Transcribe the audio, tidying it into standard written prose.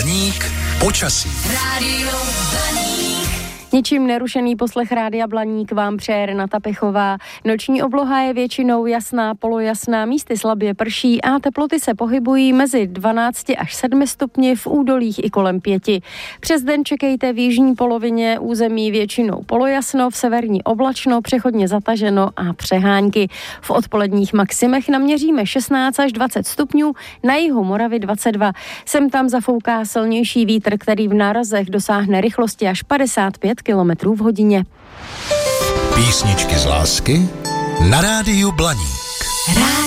Blaník počasí. Rádio Blaník. Ničím nerušený poslech Rádia Blaník vám přeje Renata Pechová. Noční obloha je většinou jasná, polojasná, místy slabě prší a teploty se pohybují mezi 12 až 7 stupni, v údolích i kolem 5. Přes den čekejte v jižní polovině území většinou polojasno, v severní oblačno, přechodně zataženo a přehánky. V odpoledních maximech naměříme 16 až 20 stupňů, na jihu Moravy 22. Sem tam zafouká silnější vítr, který v nárazech dosáhne rychlosti až 55 kilometrů v hodině. Písničky z lásky na Rádiu Blaník.